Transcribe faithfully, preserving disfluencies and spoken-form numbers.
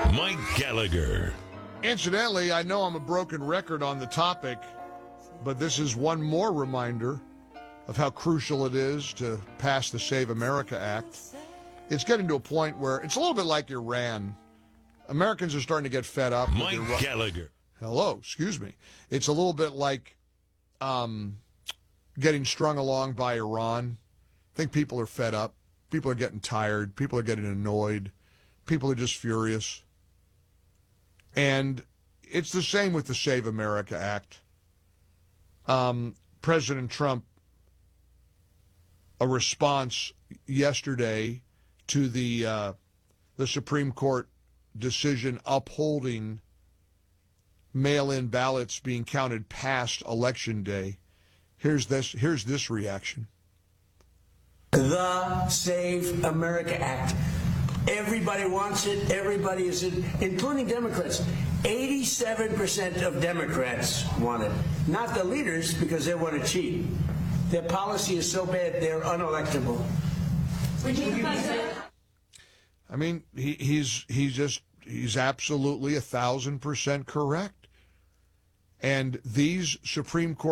Mike Gallagher. Incidentally, I know I'm a broken record on the topic, but this is one more reminder of how crucial it is to pass the Save America Act. It's getting to a point where it's a little bit like Iran. Americans are starting to get fed up. Mike with Iran. Gallagher. Hello, excuse me. It's a little bit like um, getting strung along by Iran. I think people are fed up. People are getting tired. People are getting annoyed. People are just furious. And it's the same with the Save America Act. Um, President Trump, a response yesterday to the uh, the Supreme Court decision upholding mail-in ballots being counted past Election Day. Here's this. Here's this reaction. The Save America Act. Everybody wants it. Everybody is in, including Democrats. eighty-seven percent of Democrats want it. Not the leaders, because they want to cheat. Their policy is so bad, they're unelectable. I mean, he, he's he's just he's absolutely a thousand percent correct. And these Supreme Court